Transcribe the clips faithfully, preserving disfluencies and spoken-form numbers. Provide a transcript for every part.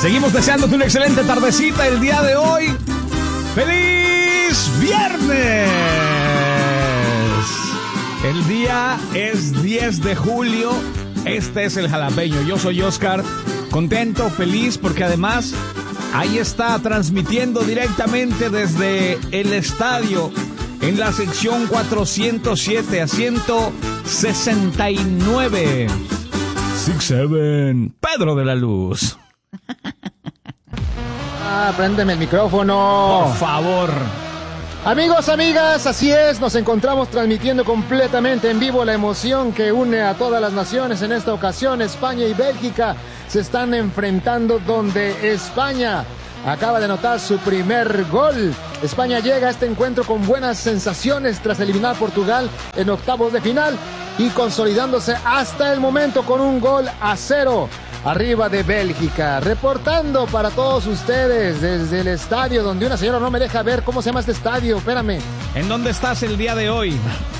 Seguimos deseándote una excelente tardecita el día de hoy. ¡Feliz viernes! El día es diez de julio. Este es el Jalapeño. Yo soy Oscar. Contento, feliz, porque además ahí está transmitiendo directamente desde el estadio en la sección cuatrocientos siete a ciento sesenta y nueve. sesenta y siete. Pedro de la Luz. Ah, préndeme el micrófono. Por favor. Amigos, amigas, así es, nos encontramos transmitiendo completamente en vivo la emoción que une a todas las naciones. En esta ocasión, España y Bélgica se están enfrentando, donde España acaba de anotar su primer gol. España llega a este encuentro con buenas sensaciones tras eliminar a Portugal en octavos de final y consolidándose hasta el momento con un gol a cero arriba de Bélgica. Reportando para todos ustedes desde el estadio, donde una señora no me deja ver cómo se llama este estadio. Espérame. ¿En dónde estás el día de hoy?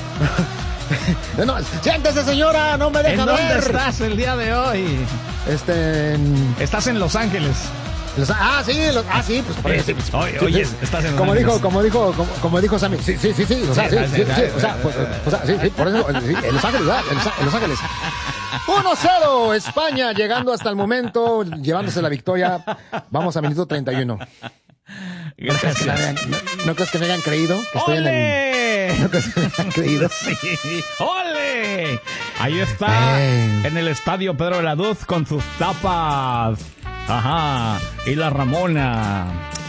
No, siéntese, señora, no me deja ¿En ver. dónde estás el día de hoy? Este, en... Estás en Los Ángeles. Los, ah, sí, los, ah, sí, pues por ahí, sí, pues, Oye, sí, oye, sí. Estás en Los como Ángeles. dijo, como dijo, como, como dijo Sammy, sí, sí, sí, sí, o sea, sí, sí, sí, sí, o sea, pues, o sea, sí, sí, por eso, sí, en Los Ángeles, ¿verdad? En Los, en Los Ángeles. uno cero, España llegando hasta el momento, llevándose la victoria. Vamos a minuto treinta y uno. Gracias. ¿No, no, ¿No crees que me hayan creído? Que estoy en el... ¿No crees que me hayan creído? Sí. ¡Ole! Ahí está, Ey. en el estadio Pedro de la Luz con sus tapas. Ajá. Y la Ramona.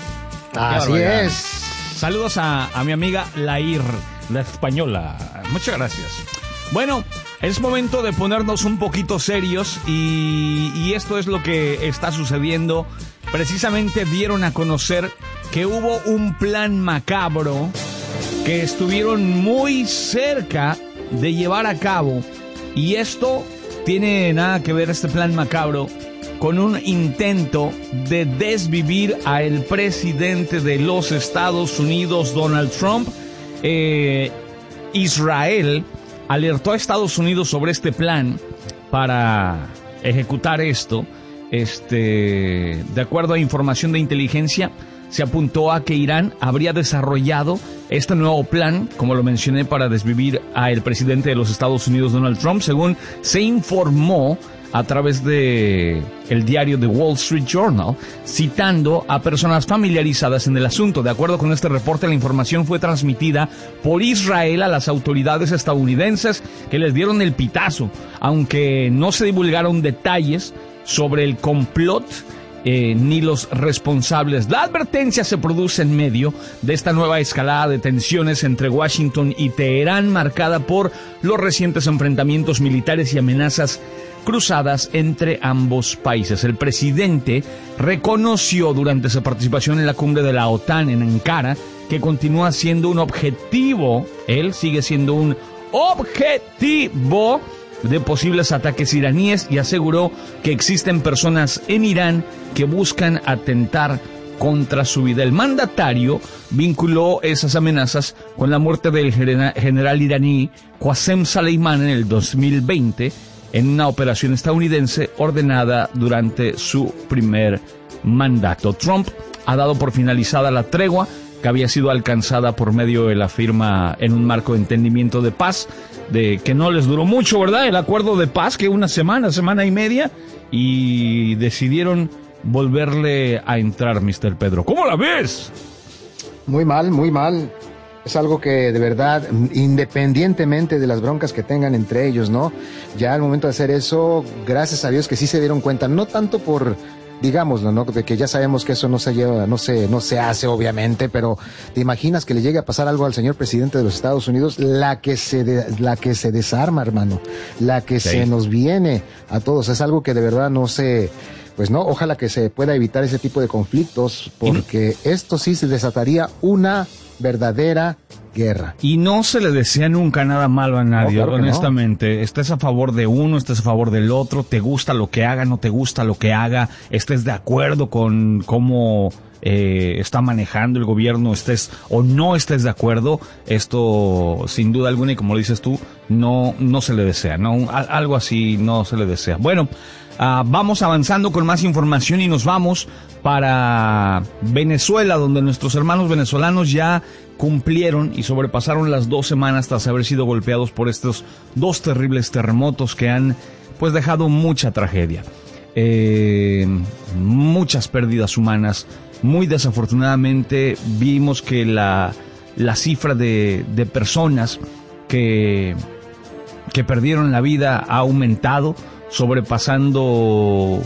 Así Qué barbaridad. es. Saludos a, a mi amiga Lair, la española. Muchas gracias. Bueno, es momento de ponernos un poquito serios y, y esto es lo que está sucediendo. Precisamente dieron a conocer que hubo un plan macabro que estuvieron muy cerca de llevar a cabo, y esto tiene nada que ver, este plan macabro, con un intento de desvivir a el presidente de los Estados Unidos, Donald Trump. Eh, Israel alertó a Estados Unidos sobre este plan para ejecutar esto. Este, de acuerdo a información de inteligencia, se apuntó a que Irán habría desarrollado este nuevo plan, como lo mencioné, para desvivir a el presidente de los Estados Unidos, Donald Trump, según se informó a través de el diario The Wall Street Journal, citando a personas familiarizadas en el asunto. De acuerdo con este reporte, la información fue transmitida por Israel a las autoridades estadounidenses, que les dieron el pitazo, aunque no se divulgaron detalles sobre el complot eh, ni los responsables. La advertencia se produce en medio de esta nueva escalada de tensiones entre Washington y Teherán, marcada por los recientes enfrentamientos militares y amenazas cruzadas entre ambos países. El presidente reconoció durante su participación en la cumbre de la OTAN en Ankara que continúa siendo un objetivo, él sigue siendo un objetivo de posibles ataques iraníes, y aseguró que existen personas en Irán que buscan atentar contra su vida. El mandatario vinculó esas amenazas con la muerte del general iraní Qasem Soleimani en el dos mil veinte, en una operación estadounidense ordenada durante su primer mandato. Trump ha dado por finalizada la tregua que había sido alcanzada por medio de la firma en un marco de entendimiento de paz, de que no les duró mucho, ¿verdad? El acuerdo de paz, que una semana, semana y media, y decidieron volverle a entrar, mister Pedro. ¿Cómo la ves? Muy mal, muy mal. Es algo que de verdad, independientemente de las broncas que tengan entre ellos, ¿no? Ya al momento de hacer eso, gracias a Dios que sí se dieron cuenta, no tanto por, digámoslo, ¿no? De que ya sabemos que eso no se lleva, no se, no se hace, obviamente, pero ¿te imaginas que le llegue a pasar algo al señor presidente de los Estados Unidos? La que se, de, la que se desarma, hermano, la que sí. se nos viene a todos, es algo que de verdad no se, pues no, ojalá que se pueda evitar ese tipo de conflictos, porque esto sí se desataría una verdadera guerra. Y no se le desea nunca nada malo a nadie, no, claro honestamente. No. Estés a favor de uno, estés a favor del otro, te gusta lo que haga, no te gusta lo que haga, estés de acuerdo con cómo eh, está manejando el gobierno, estés o no estés de acuerdo, esto sin duda alguna, y como lo dices tú, no, no se le desea, no, algo así no se le desea. Bueno, uh, vamos avanzando con más información y nos vamos para Venezuela, donde nuestros hermanos venezolanos ya cumplieron y sobrepasaron las dos semanas tras haber sido golpeados por estos dos terribles terremotos que han pues dejado mucha tragedia, eh, muchas pérdidas humanas. Muy desafortunadamente vimos que la, la cifra de, de personas que, que perdieron la vida ha aumentado, sobrepasando,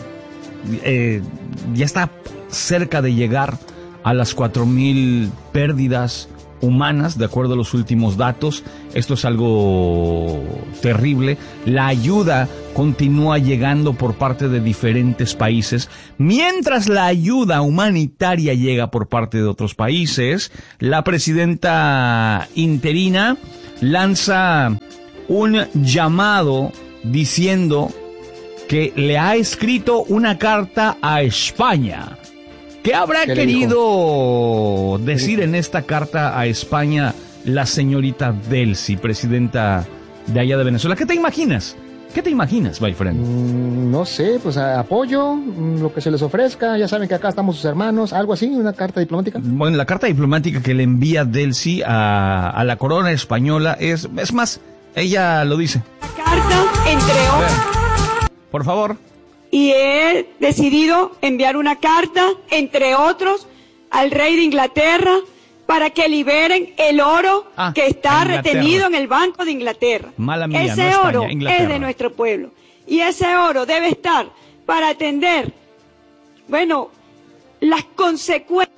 eh, ya está cerca de llegar a las cuatro mil pérdidas humanas, de acuerdo a los últimos datos. Esto es algo terrible. La ayuda continúa llegando por parte de diferentes países. Mientras la ayuda humanitaria llega por parte de otros países, la presidenta interina lanza un llamado diciendo que le ha escrito una carta a España. ¿Qué habrá ¿Qué querido decir en esta carta a España la señorita Delcy, presidenta de allá de Venezuela? ¿Qué te imaginas? ¿Qué te imaginas, my friend? Mm, no sé, pues apoyo, lo que se les ofrezca. Ya saben que acá estamos sus hermanos, algo así, una carta diplomática. Bueno, la carta diplomática que le envía Delcy a, a la corona española es, es más, ella lo dice. La carta entre otros. Por favor. Y he decidido enviar una carta, entre otros, al rey de Inglaterra para que liberen el oro ah, que está retenido en el Banco de Inglaterra. Mala mía, ese no España, oro Inglaterra. Es de nuestro pueblo. Y ese oro debe estar para atender, bueno, las consecuencias.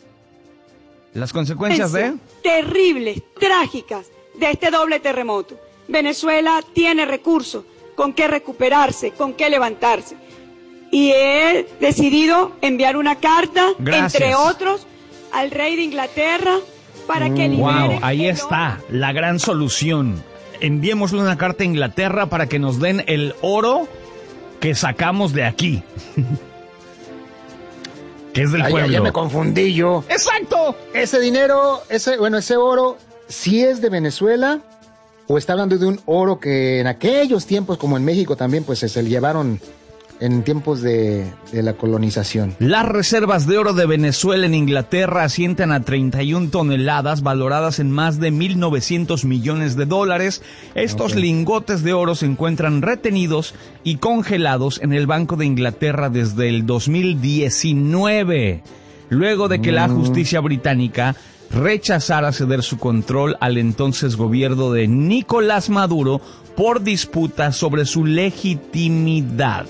¿Las consecuencias de? Terribles, trágicas de este doble terremoto. Venezuela tiene recursos con qué recuperarse, con qué levantarse. Y he decidido enviar una carta, Gracias. entre otros, al rey de Inglaterra para que libere. Wow, ahí está la gran solución. Enviémosle una carta a Inglaterra para que nos den el oro que sacamos de aquí. Que es del Ay, pueblo. Ya me confundí yo. ¡Exacto! Ese dinero, ese, bueno, ese oro, ¿sí es de Venezuela? ¿O está hablando de un oro que en aquellos tiempos, como en México también, pues se, se llevaron en tiempos de, de la colonización? Las reservas de oro de Venezuela en Inglaterra ascienden a treinta y una toneladas, valoradas en más de mil novecientos millones de dólares. Estos okay. lingotes de oro se encuentran retenidos y congelados en el Banco de Inglaterra desde el dos mil diecinueve, luego de que mm. la justicia británica rechazara ceder su control al entonces gobierno de Nicolás Maduro por disputas sobre su legitimidad.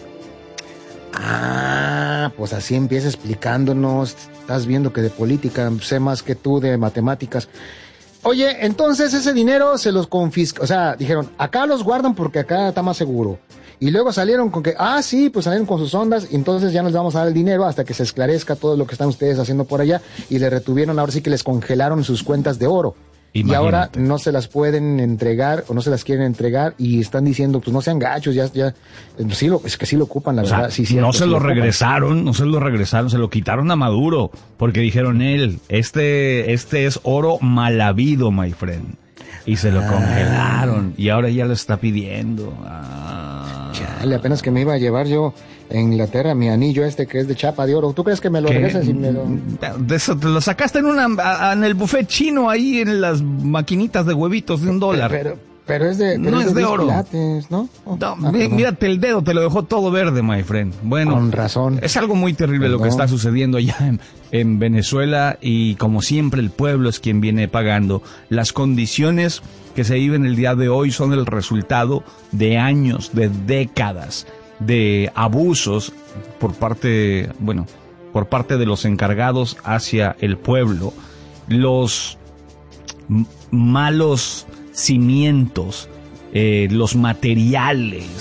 Ah, pues así empieza explicándonos. Estás viendo que de política sé más que tú de matemáticas. Oye, entonces ese dinero se los confisca. O sea, dijeron, acá los guardan porque acá está más seguro. Y luego salieron con que, ah, sí, pues salieron con sus ondas, y entonces ya nos vamos a dar el dinero hasta que se esclarezca todo lo que están ustedes haciendo por allá. Y le retuvieron, ahora sí que les congelaron sus cuentas de oro. Imagínate. Y ahora no se las pueden entregar o no se las quieren entregar y están diciendo, pues no sean gachos, ya, ya, sí lo, es que sí lo ocupan, la o verdad. Sea, sí, cierto, no se sí lo, lo regresaron, no se lo regresaron, se lo quitaron a Maduro, porque dijeron él, este, este es oro mal habido, my friend. Y se lo ah. congelaron y ahora ya lo está pidiendo. Ah. Chale, apenas que me iba a llevar yo en Inglaterra mi anillo este que es de chapa de oro. ¿Tú crees que me lo regresas y me lo...? De eso, te lo sacaste en una en el buffet chino ahí en las maquinitas de huevitos de un dólar. Pero, pero es de... Pero no es es de, de oro. Pilates, ¿no? Oh, no ah, mí, mírate el dedo, te lo dejó todo verde, my friend. Bueno, con razón. Es algo muy terrible Perdón. lo que está sucediendo allá en, en Venezuela y como siempre el pueblo es quien viene pagando. Las condiciones que se viven el día de hoy son el resultado de años, de décadas de abusos por parte, bueno, por parte de los encargados hacia el pueblo, los m- malos cimientos, eh, los materiales,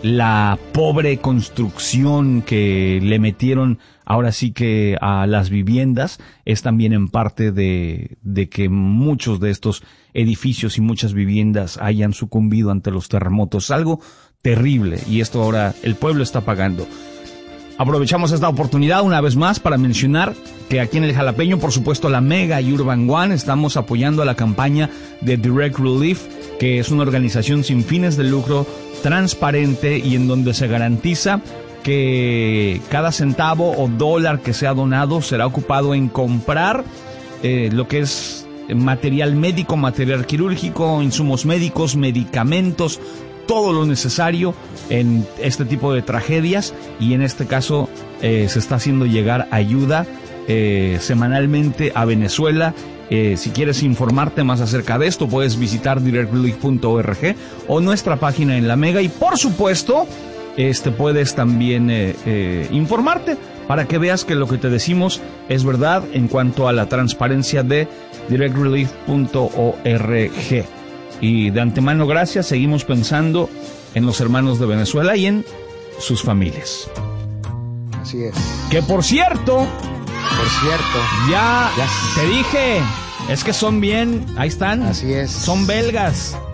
la pobre construcción que le metieron ahora sí que a las viviendas es también en parte de, de que muchos de estos edificios y muchas viviendas hayan sucumbido ante los terremotos. Algo terrible, y esto ahora el pueblo está pagando. Aprovechamos esta oportunidad una vez más para mencionar que aquí en el Jalapeño, por supuesto, la Mega y Urban One estamos apoyando a la campaña de Direct Relief, que es una organización sin fines de lucro, transparente, y en donde se garantiza que cada centavo o dólar que sea donado será ocupado en comprar eh, lo que es material médico, material quirúrgico, insumos médicos, medicamentos, todo lo necesario en este tipo de tragedias, y en este caso eh, se está haciendo llegar ayuda eh, semanalmente a Venezuela. Eh, si quieres informarte más acerca de esto, puedes visitar direct relief punto org o nuestra página en la Mega, y por supuesto este puedes también eh, eh, informarte para que veas que lo que te decimos es verdad en cuanto a la transparencia de direct relief punto org. Y de antemano, gracias. Seguimos pensando en los hermanos de Venezuela y en sus familias. Así es. Que por cierto, por cierto, ya, ya te dije, es que son bien, ahí están. Así es. Son belgas.